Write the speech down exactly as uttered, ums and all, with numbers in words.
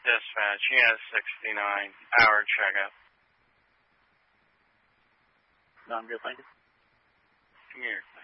Dispatch, he has sixty-nine, hour checkup. No, I'm good, thank you. Come here.